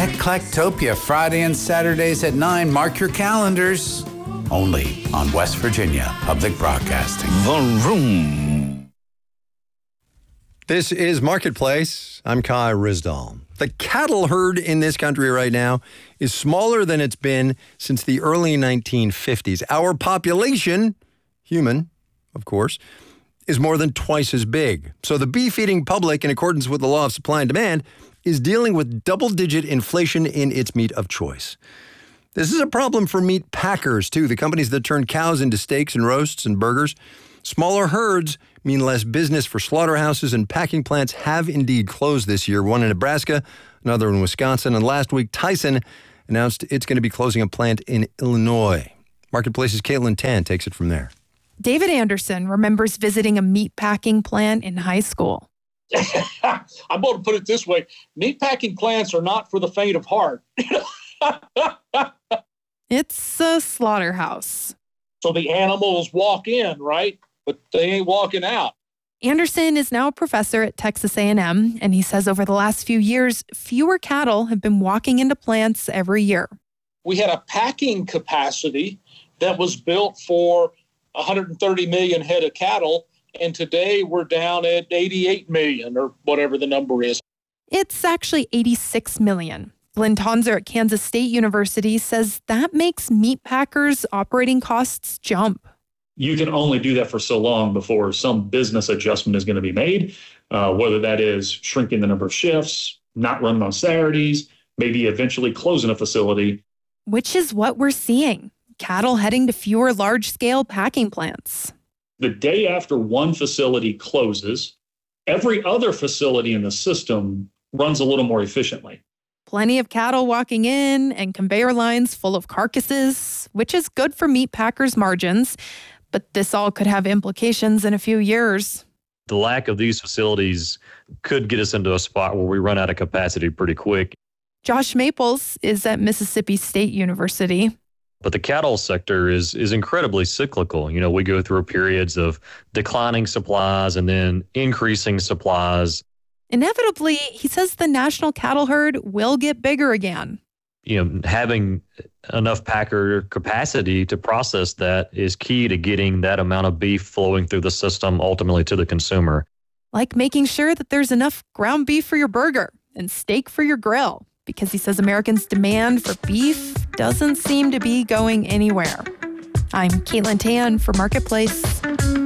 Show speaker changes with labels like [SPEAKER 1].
[SPEAKER 1] Techlectopia, Friday and Saturdays at 9. Mark your calendars. Only on West Virginia Public Broadcasting.
[SPEAKER 2] The Room.
[SPEAKER 3] This is Marketplace. I'm Kai Rizdal. The cattle herd in this country right now is smaller than it's been since the early 1950s. Our population, human, of course, is more than twice as big. So the beef-eating public, in accordance with the law of supply and demand, is dealing with double-digit inflation in its meat of choice. This is a problem for meat packers, too, the companies that turn cows into steaks and roasts and burgers. Smaller herds mean less business for slaughterhouses, and packing plants have indeed closed this year, one in Nebraska, another in Wisconsin, and last week Tyson announced it's going to be closing a plant in Illinois. Marketplace's Caitlin Tan takes it from there.
[SPEAKER 4] David Anderson remembers visiting a meat packing plant in high school.
[SPEAKER 5] I'm going to put it this way. Meat packing plants are not for the faint of heart.
[SPEAKER 4] It's a slaughterhouse.
[SPEAKER 5] So the animals walk in, right? But they ain't walking out.
[SPEAKER 4] Anderson is now a professor at Texas A&M, and he says over the last few years, fewer cattle have been walking into plants every year.
[SPEAKER 5] We had a packing capacity that was built for 130 million head of cattle, and today we're down at 88 million or whatever the number is.
[SPEAKER 4] It's actually 86 million. Glenn Tonzer at Kansas State University says that makes meat packers' operating costs jump.
[SPEAKER 6] You can only do that for so long before some business adjustment is going to be made, whether that is shrinking the number of shifts, not running on Saturdays, maybe eventually closing a facility.
[SPEAKER 4] Which is what we're seeing. Cattle heading to fewer large-scale packing plants.
[SPEAKER 6] The day after one facility closes, every other facility in the system runs a little more efficiently.
[SPEAKER 4] Plenty of cattle walking in and conveyor lines full of carcasses, which is good for meat packers' margins. But this all could have implications in a few years.
[SPEAKER 7] The lack of these facilities could get us into a spot where we run out of capacity pretty quick.
[SPEAKER 4] Josh Maples is at Mississippi State University.
[SPEAKER 7] But the cattle sector is incredibly cyclical. You know, we go through periods of declining supplies and then increasing supplies.
[SPEAKER 4] Inevitably, he says the national cattle herd will get bigger again.
[SPEAKER 7] You know, having enough packer capacity to process that is key to getting that amount of beef flowing through the system ultimately to the consumer.
[SPEAKER 4] Like making sure that there's enough ground beef for your burger and steak for your grill, because he says Americans' demand for beef doesn't seem to be going anywhere. I'm Caitlin Tan for Marketplace.